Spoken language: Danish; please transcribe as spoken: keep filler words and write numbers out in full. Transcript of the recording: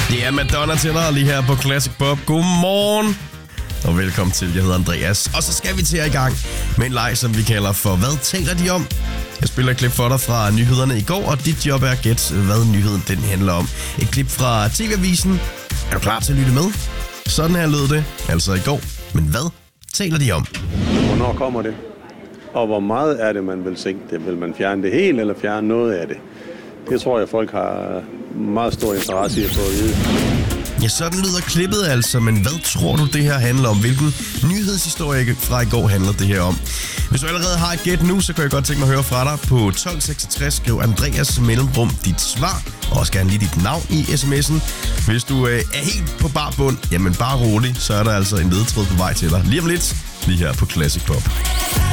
Det er Madonna til dig lige her på Classic Pop. Godmorgen og velkommen til. Jeg hedder Andreas. Og så skal vi til at i gang med en leg, som vi kalder for Hvad taler de om? Jeg spiller et klip for dig fra nyhederne i går, og dit job er at gætte, hvad nyheden den handler om. Et klip fra T V-avisen. Er du klar til at lytte med? Sådan her lød det, altså i går. Men hvad taler de om? Hvornår kommer det? Og hvor meget er det, man vil sænke det? Vil man fjerne det helt, eller fjerne noget af det? Det tror jeg, folk har meget stor interesse i at få at vide. Ja, sådan lyder klippet altså, men hvad tror du, det her handler om? Hvilken nyhedshistorie fra i går handler det her om? Hvis du allerede har et gæt nu, så kan jeg godt tænke mig at høre fra dig. På tolv seksogtres skriv Andreas mellemrum dit svar, og også gerne lige dit navn i sms'en. Hvis du øh, er helt på bar bund, jamen bare rolig, så er der altså en ledetråd på vej til dig. Lige om lidt, lige her på Classic Pop.